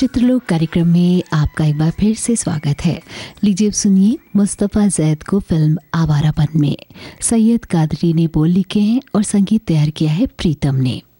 चित्रलोक कार्यक्रम में आपका एक बार फिर से स्वागत है। लीजिए अब सुनिए मुस्तफ़ा ज़ैद को फिल्म आवारापन में सैयद कादरी ने बोल लिखे हैं और संगीत तैयार किया है प्रीतम ने।